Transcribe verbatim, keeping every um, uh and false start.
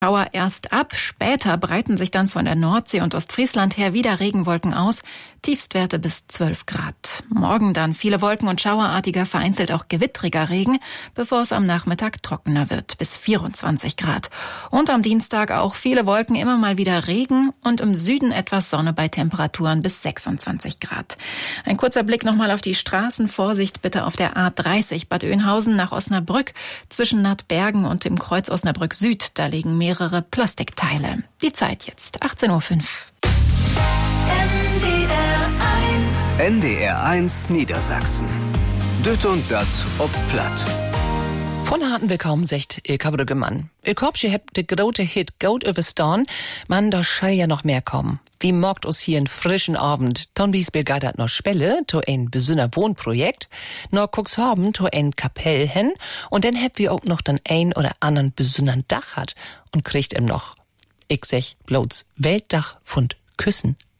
Schauer erst ab, später breiten sich dann von der Nordsee und Ostfriesland her wieder Regenwolken aus, Tiefstwerte bis zwölf Grad. Morgen dann viele Wolken und schauerartiger, vereinzelt auch gewittriger Regen, bevor es am Nachmittag trockener wird, bis vierundzwanzig Grad. Und am Dienstag auch viele Wolken, immer mal wieder Regen und im Süden etwas Sonne bei Temperaturen bis sechsundzwanzig Grad. Ein kurzer Blick nochmal auf die Straßen. Vorsicht bitte auf der A dreißig Bad Oeynhausen nach Osnabrück. Zwischen Nattbergen und dem Kreuz Osnabrück Süd, da liegen mehrere mehrere Plastikteile. Die Zeit jetzt, achtzehn Uhr fünf. N D R eins. N D R eins Niedersachsen. Düt und dat ob platt. Von harten willkommen, sagt Ilka Brüggemann. Ich hoffe, ihr habt den großen Hit Goat überstanden. Man, da schall ja noch mehr kommen. Wie morgt uns hier einen frischen Abend? Dann bis begeistert noch Spelle, to ein besonner Wohnprojekt, noch Cuxhaven, to ein Kapell hin, und dann habt wir auch noch den ein oder anderen besonderen Dach hat und kriegt ihm noch, ich sag, bloß Weltdach von Küssen